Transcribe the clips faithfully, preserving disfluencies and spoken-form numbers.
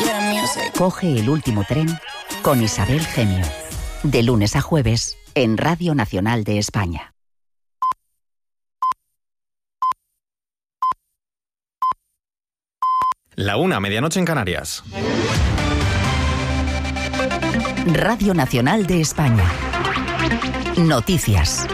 Coge el último tren con Isabel Gemio. De lunes a jueves en Radio Nacional de España. La una, medianoche en Canarias. Radio Nacional de España. Noticias.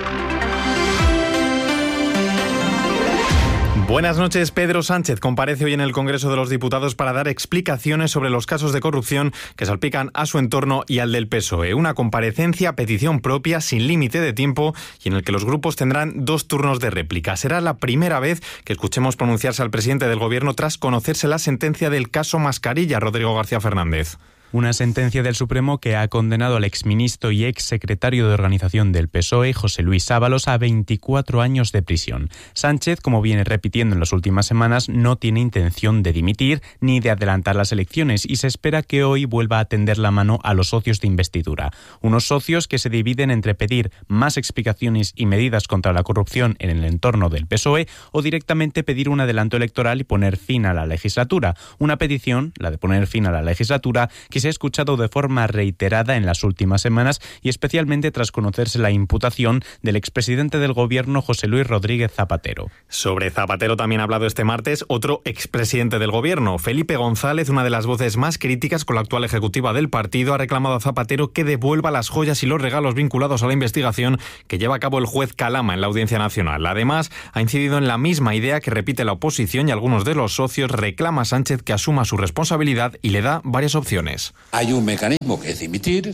Buenas noches. Pedro Sánchez comparece hoy en el Congreso de los Diputados para dar explicaciones sobre los casos de corrupción que salpican a su entorno y al del P S O E. Una comparecencia a petición propia, sin límite de tiempo y en el que los grupos tendrán dos turnos de réplica. Será la primera vez que escuchemos pronunciarse al presidente del Gobierno tras conocerse la sentencia del caso Mascarilla, Rodrigo García Fernández. Una sentencia del Supremo que ha condenado al exministro y exsecretario de Organización del P S O E, José Luis Ábalos, a veinticuatro años de prisión. Sánchez, como viene repitiendo en las últimas semanas, no tiene intención de dimitir ni de adelantar las elecciones y se espera que hoy vuelva a tender la mano a los socios de investidura. Unos socios que se dividen entre pedir más explicaciones y medidas contra la corrupción en el entorno del P S O E o directamente pedir un adelanto electoral y poner fin a la legislatura. Una petición, la de poner fin a la legislatura, que se ha escuchado de forma reiterada en las últimas semanas y especialmente tras conocerse la imputación del expresidente del Gobierno, José Luis Rodríguez Zapatero. Sobre Zapatero también ha hablado este martes otro expresidente del Gobierno. Felipe González, una de las voces más críticas con la actual ejecutiva del partido, ha reclamado a Zapatero que devuelva las joyas y los regalos vinculados a la investigación que lleva a cabo el juez Calama en la Audiencia Nacional. Además, ha incidido en la misma idea que repite la oposición y algunos de los socios. Reclama a Sánchez que asuma su responsabilidad y le da varias opciones. Hay un mecanismo que es dimitir,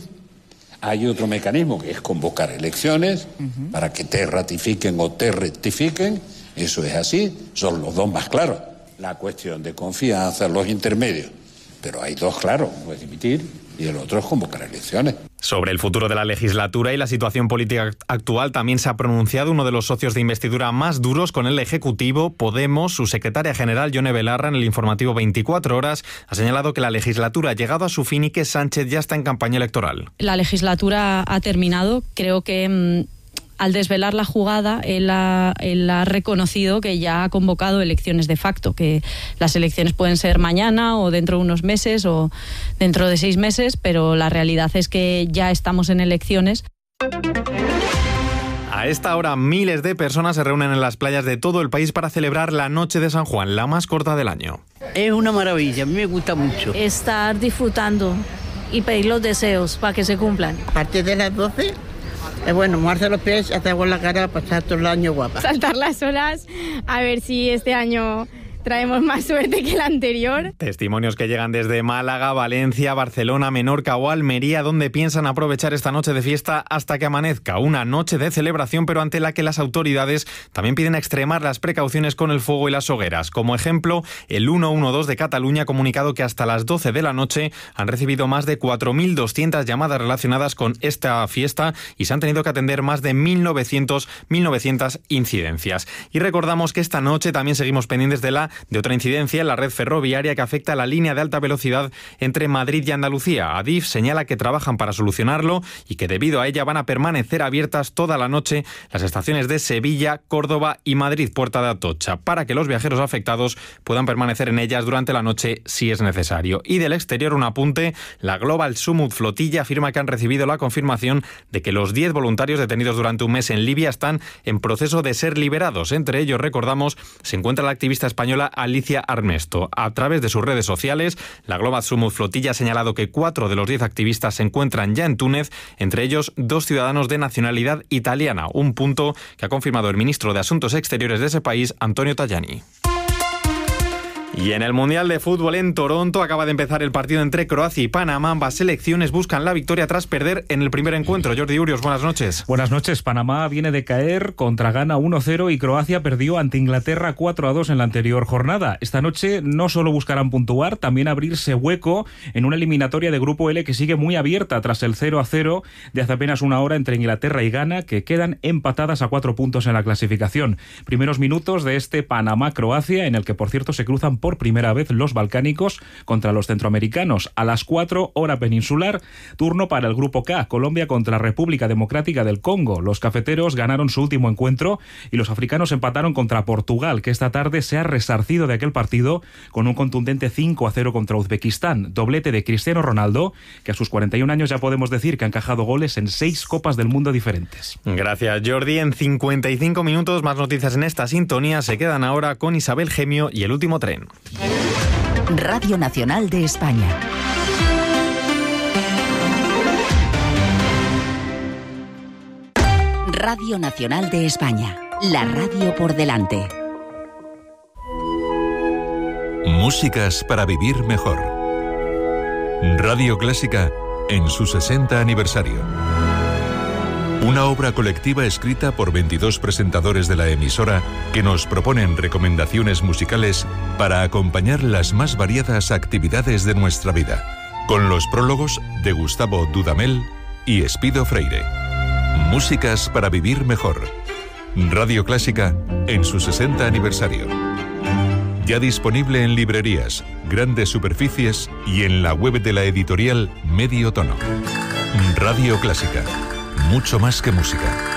hay otro mecanismo que es convocar elecciones uh-huh. para que te ratifiquen o te rectifiquen. Eso es así, son los dos más claros. La cuestión de confianza, los intermedios. Pero hay dos claros, uno es dimitir y el otro es convocar elecciones. Sobre el futuro de la legislatura y la situación política actual también se ha pronunciado uno de los socios de investidura más duros con el Ejecutivo, Podemos. Su secretaria general, Yone Belarra, en el informativo veinticuatro horas, ha señalado que la legislatura ha llegado a su fin y que Sánchez ya está en campaña electoral. La legislatura ha terminado. Creo que mmm, al desvelar la jugada, él ha, él ha reconocido que ya ha convocado elecciones de facto, que las elecciones pueden ser mañana o dentro de unos meses o dentro de seis meses, pero la realidad es que ya estamos en elecciones. A esta hora, miles de personas se reúnen en las playas de todo el país para celebrar la Noche de San Juan, la más corta del año. Es una maravilla, a mí me gusta mucho. Estar disfrutando y pedir los deseos para que se cumplan. A partir de las doce... Es bueno, mojarse los pies, hacer agua en la cara, pasar todo el año guapa. Saltar las olas, a ver si este año traemos más suerte que el anterior. Testimonios que llegan desde Málaga, Valencia, Barcelona, Menorca o Almería, donde piensan aprovechar esta noche de fiesta hasta que amanezca. Una noche de celebración, pero ante la que las autoridades también piden extremar las precauciones con el fuego y las hogueras. Como ejemplo, el ciento doce de Cataluña ha comunicado que hasta las doce de la noche han recibido más de cuatro mil doscientas llamadas relacionadas con esta fiesta y se han tenido que atender más de mil novecientas incidencias. Y recordamos que esta noche también seguimos pendientes de la de otra incidencia en la red ferroviaria que afecta a la línea de alta velocidad entre Madrid y Andalucía. Adif señala que trabajan para solucionarlo y que debido a ella van a permanecer abiertas toda la noche las estaciones de Sevilla, Córdoba y Madrid Puerta de Atocha, para que los viajeros afectados puedan permanecer en ellas durante la noche si es necesario. Y del exterior un apunte, la Global Summit Flotilla afirma que han recibido la confirmación de que los diez voluntarios detenidos durante un mes en Libia están en proceso de ser liberados. Entre ellos, recordamos, se encuentra la activista española Alicia Armesto. A través de sus redes sociales, la Global Summit Flotilla ha señalado que cuatro de los diez activistas se encuentran ya en Túnez, entre ellos dos ciudadanos de nacionalidad italiana, un punto que ha confirmado el ministro de Asuntos Exteriores de ese país, Antonio Tajani. Y en el Mundial de Fútbol en Toronto acaba de empezar el partido entre Croacia y Panamá. Ambas selecciones buscan la victoria tras perder en el primer encuentro. Jordi Urios, buenas noches. Buenas noches. Panamá viene de caer contra Ghana uno cero y Croacia perdió ante Inglaterra cuatro a dos en la anterior jornada. Esta noche no solo buscarán puntuar, también abrirse hueco en una eliminatoria de Grupo L que sigue muy abierta tras el cero a cero de hace apenas una hora entre Inglaterra y Ghana, que quedan empatadas a cuatro puntos en la clasificación. Primeros minutos de este Panamá-Croacia, en el que por cierto se cruzan por primera vez los balcánicos contra los centroamericanos. A las cuatro, hora peninsular, turno para el Grupo K, Colombia contra República Democrática del Congo. Los cafeteros ganaron su último encuentro y los africanos empataron contra Portugal, que esta tarde se ha resarcido de aquel partido con un contundente cinco a cero contra Uzbekistán. Doblete de Cristiano Ronaldo, que a sus cuarenta y un años ya podemos decir que ha encajado goles en seis Copas del Mundo diferentes. Gracias, Jordi. En cincuenta y cinco minutos, más noticias en esta sintonía. Se quedan ahora con Isabel Gemio y El Último Tren. Radio Nacional de España. Radio Nacional de España. La radio por delante. Músicas para vivir mejor. Radio Clásica en su sesenta aniversario. Una obra colectiva escrita por veintidós presentadores de la emisora que nos proponen recomendaciones musicales para acompañar las más variadas actividades de nuestra vida, con los prólogos de Gustavo Dudamel y Espido Freire. Músicas para vivir mejor. Radio Clásica en su sesenta aniversario. Ya disponible en librerías, grandes superficies y en la web de la editorial Medio Tono. Radio Clásica. Mucho más que música.